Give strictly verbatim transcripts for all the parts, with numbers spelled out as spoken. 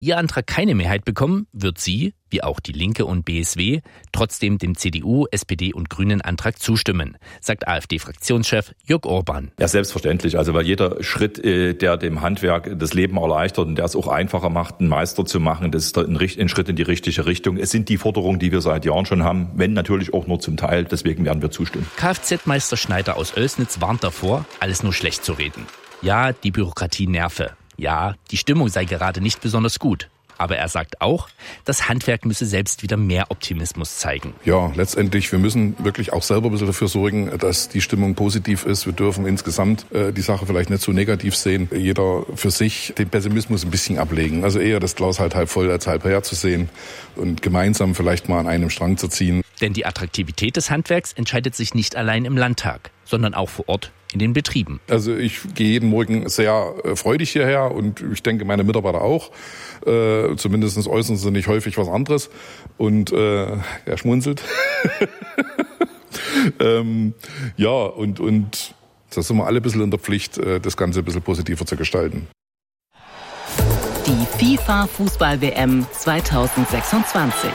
Ihr Antrag keine Mehrheit bekommen, wird sie, wie auch die Linke und B S W, trotzdem dem C D U, S P D und Grünen Antrag zustimmen, sagt AfD-Fraktionschef Jörg Orban. Ja, selbstverständlich. Also weil jeder Schritt, der dem Handwerk das Leben erleichtert und der es auch einfacher macht, einen Meister zu machen, das ist ein, ein Schritt in die richtige Richtung. Es sind die Forderungen, die wir seit Jahren schon haben, wenn natürlich auch nur zum Teil. Deswegen werden wir zustimmen. Kfz-Meister Schneider aus Oelsnitz warnt davor, alles nur schlecht zu reden. Ja, die Bürokratie nerve. Ja, die Stimmung sei gerade nicht besonders gut. Aber er sagt auch, das Handwerk müsse selbst wieder mehr Optimismus zeigen. Ja, letztendlich, wir müssen wirklich auch selber ein bisschen dafür sorgen, dass die Stimmung positiv ist. Wir dürfen insgesamt äh, die Sache vielleicht nicht so negativ sehen. Jeder für sich den Pessimismus ein bisschen ablegen. Also eher das Glas halt halb voll als halb leer zu sehen und gemeinsam vielleicht mal an einem Strang zu ziehen. Denn die Attraktivität des Handwerks entscheidet sich nicht allein im Landtag, sondern auch vor Ort in den Betrieben. Also ich gehe jeden Morgen sehr äh, freudig hierher und ich denke meine Mitarbeiter auch. Äh, zumindest äußern sie nicht häufig was anderes. Und äh, er schmunzelt. ähm, ja, und, und da sind wir alle ein bisschen in der Pflicht, äh, das Ganze ein bisschen positiver zu gestalten. Die FIFA-Fußball-W M zweitausendsechsundzwanzig.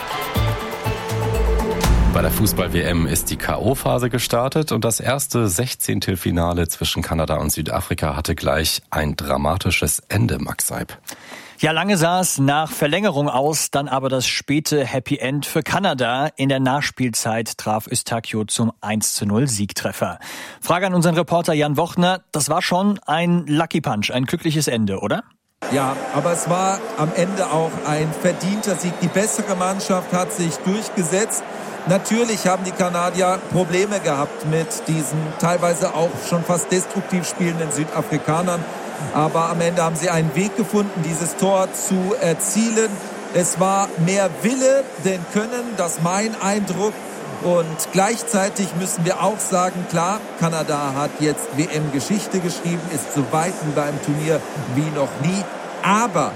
Bei der Fußball-W M ist die K O-Phase gestartet und das erste Sechzehntelfinale zwischen Kanada und Südafrika hatte gleich ein dramatisches Ende, Max Seib. Ja, lange sah es nach Verlängerung aus, dann aber das späte Happy End für Kanada. In der Nachspielzeit traf Eustáquio zum eins zu null Siegtreffer. Frage an unseren Reporter Jan Wochner, das war schon ein Lucky Punch, ein glückliches Ende, oder? Ja, aber es war am Ende auch ein verdienter Sieg. Die bessere Mannschaft hat sich durchgesetzt. Natürlich haben die Kanadier Probleme gehabt mit diesen teilweise auch schon fast destruktiv spielenden Südafrikanern. Aber am Ende haben sie einen Weg gefunden, dieses Tor zu erzielen. Es war mehr Wille denn Können, das ist mein Eindruck. Und gleichzeitig müssen wir auch sagen, klar, Kanada hat jetzt W M-Geschichte geschrieben, ist so weit beim Turnier wie noch nie. Aber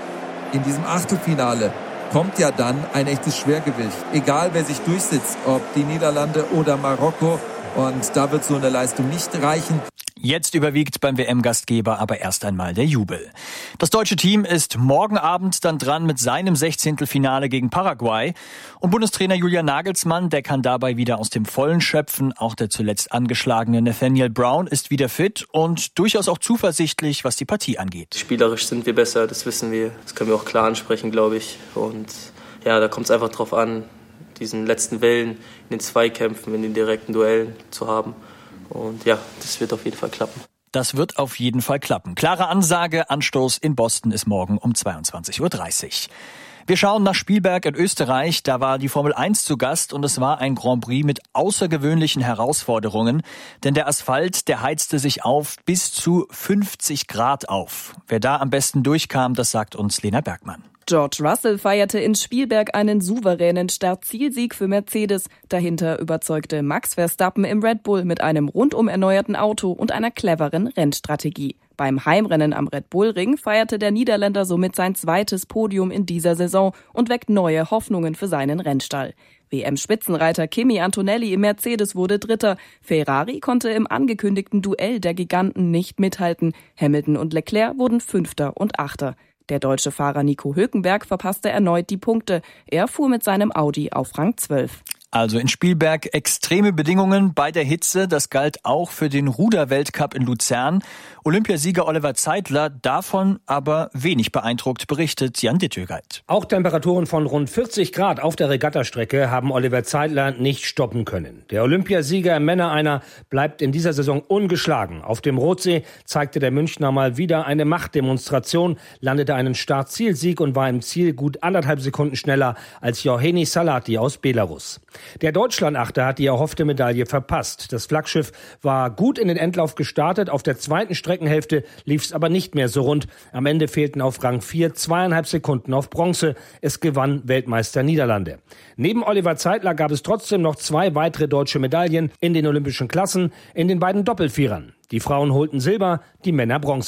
in diesem Achtelfinale kommt ja dann ein echtes Schwergewicht. Egal, wer sich durchsetzt, ob die Niederlande oder Marokko. Und da wird so eine Leistung nicht reichen. Jetzt überwiegt beim W M-Gastgeber aber erst einmal der Jubel. Das deutsche Team ist morgen Abend dann dran mit seinem Sechzehntelfinale gegen Paraguay. Und Bundestrainer Julian Nagelsmann, der kann dabei wieder aus dem Vollen schöpfen. Auch der zuletzt angeschlagene Nathaniel Brown ist wieder fit und durchaus auch zuversichtlich, was die Partie angeht. Spielerisch sind wir besser, das wissen wir. Das können wir auch klar ansprechen, glaube ich. Und ja, da kommt es einfach drauf an, diesen letzten Wellen in den Zweikämpfen, in den direkten Duellen zu haben. Und ja, das wird auf jeden Fall klappen. Das wird auf jeden Fall klappen. Klare Ansage, Anstoß in Boston ist morgen um zweiundzwanzig Uhr dreißig. Wir schauen nach Spielberg in Österreich. Da war die Formel eins zu Gast und es war ein Grand Prix mit außergewöhnlichen Herausforderungen. Denn der Asphalt, der heizte sich auf bis zu fünfzig Grad auf. Wer da am besten durchkam, das sagt uns Lena Bergmann. George Russell feierte in Spielberg einen souveränen Start-Zielsieg für Mercedes. Dahinter überzeugte Max Verstappen im Red Bull mit einem rundum erneuerten Auto und einer cleveren Rennstrategie. Beim Heimrennen am Red Bull Ring feierte der Niederländer somit sein zweites Podium in dieser Saison und weckt neue Hoffnungen für seinen Rennstall. W M-Spitzenreiter Kimi Antonelli im Mercedes wurde Dritter. Ferrari konnte im angekündigten Duell der Giganten nicht mithalten. Hamilton und Leclerc wurden Fünfter und Achter. Der deutsche Fahrer Nico Hülkenberg verpasste erneut die Punkte. Er fuhr mit seinem Audi auf Rang zwölf. Also in Spielberg extreme Bedingungen bei der Hitze. Das galt auch für den Ruder-Weltcup in Luzern. Olympiasieger Oliver Zeitler davon aber wenig beeindruckt, berichtet Jan Dittögeit. Auch Temperaturen von rund vierzig Grad auf der Regattastrecke haben Oliver Zeitler nicht stoppen können. Der Olympiasieger im Männer-Einer bleibt in dieser Saison ungeschlagen. Auf dem Rotsee zeigte der Münchner mal wieder eine Machtdemonstration, landete einen Start-Ziel-Sieg und war im Ziel gut anderthalb Sekunden schneller als Johannes Salati aus Belarus. Der Deutschlandachter hat die erhoffte Medaille verpasst. Das Flaggschiff war gut in den Endlauf gestartet. Auf der zweiten Streckenhälfte lief es aber nicht mehr so rund. Am Ende fehlten auf Rang vier zweieinhalb Sekunden auf Bronze. Es gewann Weltmeister Niederlande. Neben Oliver Zeitler gab es trotzdem noch zwei weitere deutsche Medaillen in den olympischen Klassen in den beiden Doppelvierern. Die Frauen holten Silber, die Männer Bronze.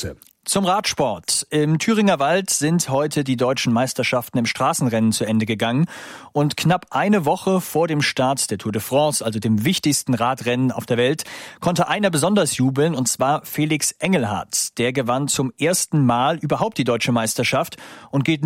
Zum Radsport. Im Thüringer Wald sind heute die deutschen Meisterschaften im Straßenrennen zu Ende gegangen. Und knapp eine Woche vor dem Start der Tour de France, also dem wichtigsten Radrennen auf der Welt, konnte einer besonders jubeln, und zwar Felix Engelhardt. Der gewann zum ersten Mal überhaupt die deutsche Meisterschaft und geht